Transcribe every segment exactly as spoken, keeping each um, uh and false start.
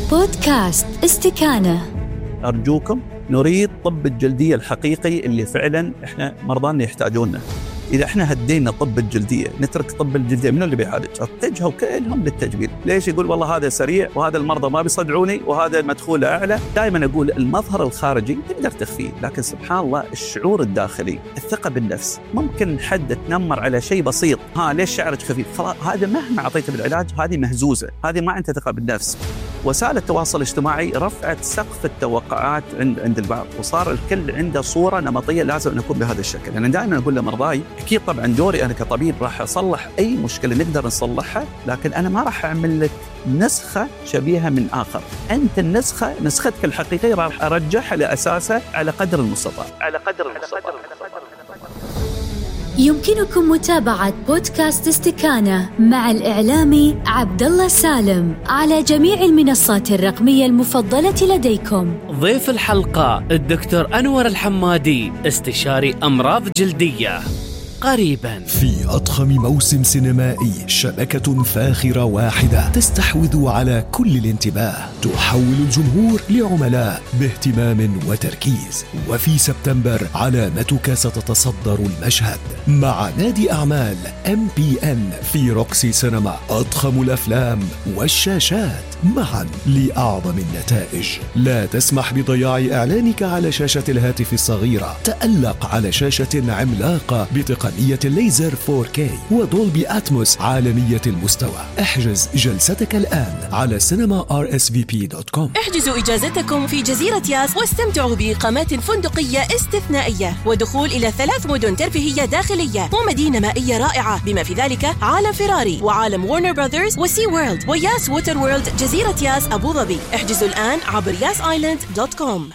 بودكاست استكانة. أرجوكم نريد طب الجلدية الحقيقي اللي فعلا إحنا مرضانا يحتاجونه. إذا إحنا هدينا طب الجلدية نترك طب الجلدية، من اللي بيعالج؟ اتجهوا كلهم للتجميل. ليش يقول والله هذا سريع وهذا المرضى ما بيصدعوني وهذا مدخوله أعلى؟ دائما أقول المظهر الخارجي تقدر تخفيه، لكن سبحان الله الشعور الداخلي، الثقة بالنفس. ممكن حد تنمر على شيء بسيط، ها ليش شعرك خفيف؟ خلاص هذا مهما أعطيته بالعلاج هذه مهزوزة، هذه ما عندها ثقة بالنفس. وسائل التواصل الاجتماعي رفعت سقف التوقعات عند عند البعض، وصار الكل عنده صورة نمطية لازم أن نكون بهذا الشكل. أنا يعني دائما أقول لمرضاي أكيد طبعا دوري أنا كطبيب راح أصلح أي مشكلة نقدر نصلحها، لكن أنا ما راح أعمل لك نسخة شبيهة من آخر. أنت النسخة نسختك الحقيقية راح أرجحها لأساسها على قدر المستطاع. على قدر المستطاع. يمكنكم متابعة بودكاست استكانة مع الإعلامي عبد الله سالم على جميع المنصات الرقمية المفضلة لديكم. ضيف الحلقة الدكتور أنور الحمادي، استشاري أمراض جلدية. قريباً في أضخم موسم سينمائي، شبكة فاخرة واحدة تستحوذ على كل الانتباه، تحول الجمهور لعملاء باهتمام وتركيز. وفي سبتمبر علامتك ستتصدر المشهد مع نادي أعمال إم بي إن في روكسي سينما. أضخم الأفلام والشاشات معا لأعظم النتائج. لا تسمح بضياع إعلانك على شاشة الهاتف الصغيرة، تألق على شاشة عملاقة بتقنية الليزر فور كي ودولبي أتموس عالمية المستوى. احجز جلستك الآن على سينما آر إس في بي دوت كوم. احجزوا إجازتكم في جزيرة ياس واستمتعوا بإقامات فندقية استثنائية ودخول إلى ثلاث مدن ترفيهية داخلية ومدينة مائية رائعة، بما في ذلك عالم فيراري وعالم وارنر براذرز وسي وورلد وياس ووتر وورلد جزيرة ياس أبو ظبي. احجزوا الآن عبر ياس آيلاند دوت كوم.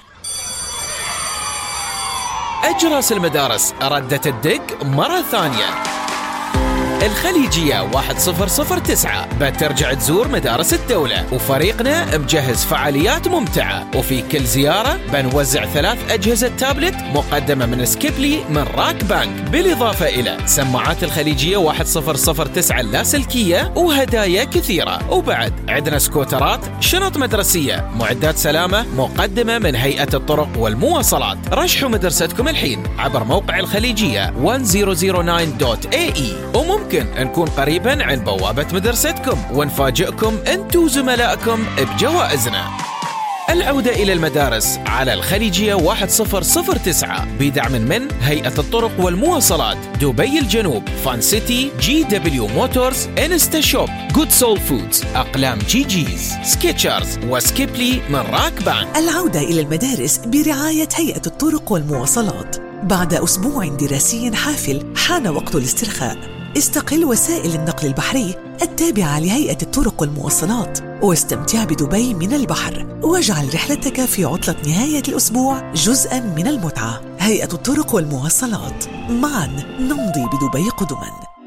أجراس المدارس ردت الدق مرة ثانية. الخليجية واحد صفر صفر تسعة بترجع تزور مدارس الدولة، وفريقنا مجهز فعاليات ممتعة، وفي كل زيارة بنوزع ثلاث أجهزة تابلت مقدمة من سكيبلي من راك بانك، بالإضافة إلى سماعات الخليجية واحد صفر صفر تسعة اللاسلكية وهدايا كثيرة. وبعد عندنا سكوترات، شنط مدرسية، معدات سلامة مقدمة من هيئة الطرق والمواصلات. رشحوا مدرستكم الحين عبر موقع الخليجية واحد صفر صفر تسعة دوت إيه إي، وممكن ممكن نكون قريباً عن بوابة مدرستكم ونفاجئكم أنتم وزملائكم بجوائزنا. العودة إلى المدارس على الخليجية واحد صفر صفر تسعة بدعم من هيئة الطرق والمواصلات، دبي الجنوب، فان سيتي، جي دبليو موتورز، انستا شوب، جود سول فودز، أقلام جي جيز، سكيتشرز وسكيبلي من راك بان. العودة إلى المدارس برعاية هيئة الطرق والمواصلات. بعد أسبوع دراسي حافل حان وقت الاسترخاء. استقل وسائل النقل البحري التابعة لهيئة الطرق والمواصلات واستمتع بدبي من البحر، واجعل رحلتك في عطلة نهاية الأسبوع جزءاً من المتعة. هيئة الطرق والمواصلات، معاً نمضي بدبي قدماً.